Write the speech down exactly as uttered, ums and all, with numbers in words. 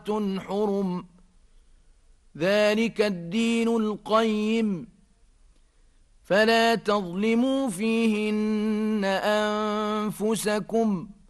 حرم ذلك الدين القيم فلا تظلموا فيهن أنفسكم